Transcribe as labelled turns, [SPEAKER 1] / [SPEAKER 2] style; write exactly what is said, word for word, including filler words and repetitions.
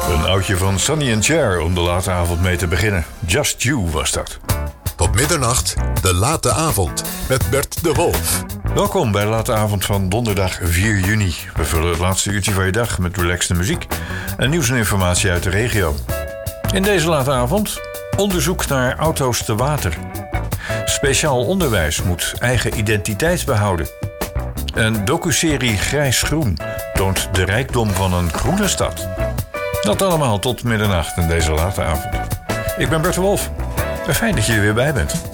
[SPEAKER 1] Een oudje van Sonny and Cher om de late avond mee te beginnen. Just You was dat.
[SPEAKER 2] Tot middernacht, de late avond met Bert de Wolf.
[SPEAKER 1] Welkom bij de late avond van donderdag vier juni. We vullen het laatste uurtje van je dag met relaxte muziek en nieuws en informatie uit de regio. In deze late avond onderzoek naar auto's te water. Speciaal onderwijs moet eigen identiteit behouden. Een docuserie Grijs-Groen toont de rijkdom van een groene stad. Dat allemaal tot middernacht in deze late avond. Ik ben Bert de Wolf. Fijn dat je er weer bij bent.